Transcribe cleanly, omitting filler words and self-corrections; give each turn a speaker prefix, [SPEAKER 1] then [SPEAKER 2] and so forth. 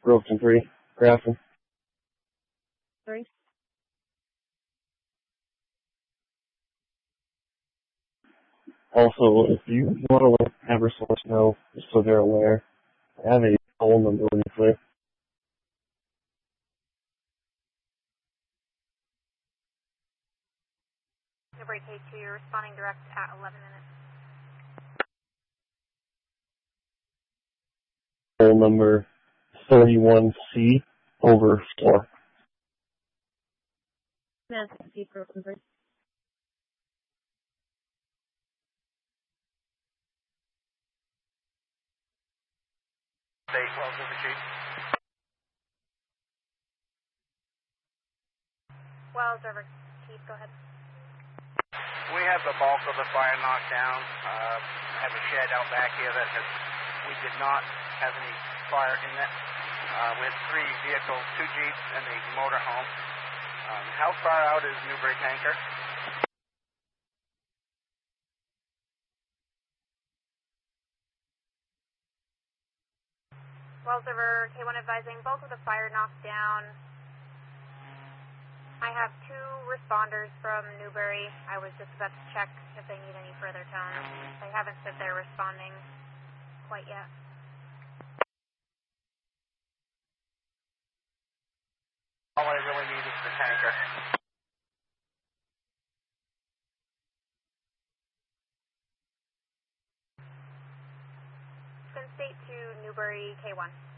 [SPEAKER 1] Groveton 3, Grafton.
[SPEAKER 2] 3.
[SPEAKER 1] Also, if you want to let EverSource know, just so they're aware, I have a phone number when you're clear.
[SPEAKER 3] Newbury K2, you're responding direct at 11 minutes.
[SPEAKER 1] Phone number 31C over 4.
[SPEAKER 2] Nancy, Groveton 3.
[SPEAKER 4] State, Wells River Chief.
[SPEAKER 3] Wells River Chief, go ahead.
[SPEAKER 4] We have the bulk of the fire knocked down. I have a shed out back here that we did not have any fire in it. We had 3 vehicles, 2 Jeeps, and a motorhome. How far out is Newbury Tanker?
[SPEAKER 3] Wells River K1 advising, bulk of the fire knocked down. I have 2 responders from Newbury. I was just about to check if they need any further tone. They haven't said they're responding quite yet.
[SPEAKER 4] All I really need is the tanker.
[SPEAKER 3] Send state to Newbury K1.